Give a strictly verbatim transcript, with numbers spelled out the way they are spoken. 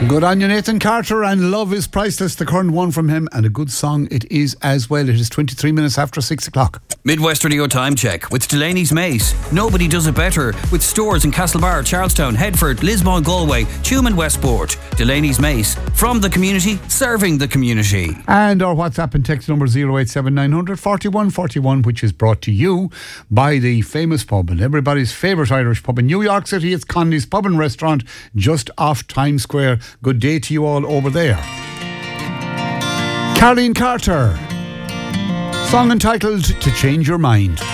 Good on you, Nathan Carter, and Love is Priceless, the current one from him, and a good song it is as well. It is twenty-three minutes after six o'clock. Midwest Radio Time Check with Delaney's Mace. Nobody does it better, with stores in Castlebar, Charlestown, Headford, Lismore, Galway, Tuam and Westport. Delaney's Mace, from the community, serving the community. And our WhatsApp and text number zero eight seven nine hundred forty-one forty-one, which is brought to you by the famous pub and everybody's favourite Irish pub in New York City. It's Conley's Pub and Restaurant, just off Times Square. Good day to you all over there. Caroline Carter, song entitled To Change Your Mind.